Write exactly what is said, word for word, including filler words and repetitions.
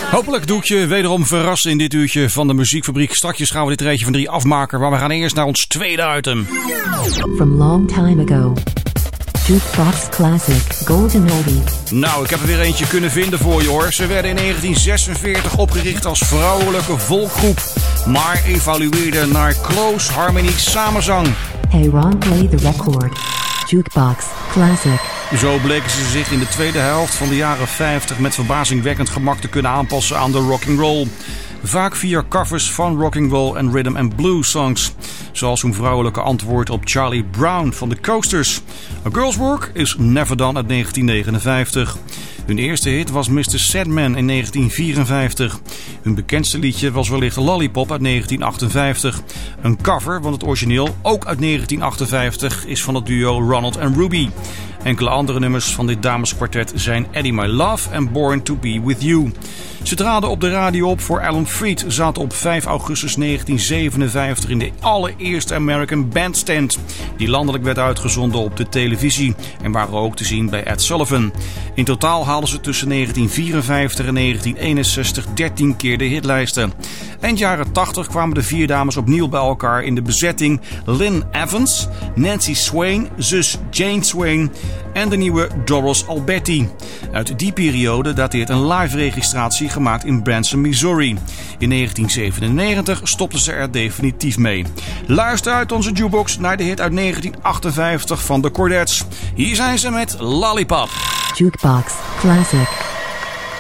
Hopelijk doe ik je wederom verrassen in dit uurtje van de Muziekfabriek. Straks gaan we dit rijtje van drie afmaken, maar we gaan eerst naar ons tweede item. From long time ago. Jukebox Classic Golden Oldie. Nou, ik heb er weer eentje kunnen vinden voor je hoor. Ze werden in negentien zesenveertig opgericht als vrouwelijke volkgroep, maar evolueerden naar close harmony samenzang. Hey Ron, play the record. Jukebox Classic. Zo bleken ze zich in de tweede helft van de jaren vijftig met verbazingwekkend gemak te kunnen aanpassen aan de rock'n'roll. Vaak via covers van rock'n'roll en rhythm and blues songs. Zoals hun vrouwelijke antwoord op Charlie Brown van de Coasters. A Girl's Work is Never Done uit negentien negenenvijftig. Hun eerste hit was mister Sandman in negentien vierenvijftig. Hun bekendste liedje was wellicht Lollipop uit negentien achtenvijftig. Een cover, want het origineel, ook uit negentien achtenvijftig, is van het duo Ronald en Ruby. Enkele andere nummers van dit dameskwartet zijn Eddie My Love en Born to Be With You. Ze traden op de radio op voor Alan Freed, zaten op vijf augustus negentien zevenenvijftig in de allereerste American Bandstand, die landelijk werd uitgezonden op de televisie en waren ook te zien bij Ed Sullivan. In totaal haalden ze tussen negentien vierenvijftig en negentien eenenzestig dertien keer de hitlijsten. Eind jaren tachtig kwamen de vier dames opnieuw bij elkaar in de bezetting Lynn Evans, Nancy Swain, zus Jane Swain en de nieuwe Doris Alberti. Uit die periode dateert een live registratie gemaakt in Branson, Missouri. In negentien zevenennegentig stopten ze er definitief mee. Luister uit onze jukebox naar de hit uit negentien achtenvijftig van de Chordettes. Hier zijn ze met Lollipop. Jukebox Classic.